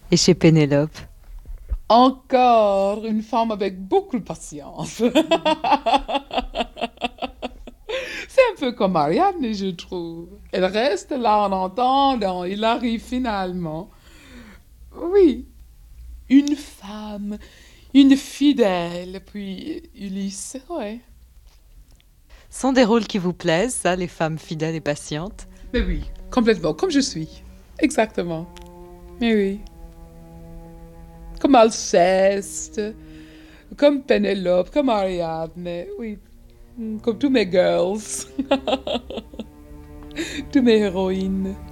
Et chez Pénélope? Encore une femme avec beaucoup de patience. C'est un peu comme Ariadne, je trouve. Elle reste là en entendant, il arrive finalement. Oui, une femme, une fidèle, puis Ulysse, ouais. Sont des rôles qui vous plaisent, ça, les femmes fidèles et patientes? Mais oui, complètement, comme je suis. Exactement. Mais oui. Comme Alceste, comme Pénélope, comme Ariadne, oui. Comme tous mes girls, tous mes héroïnes.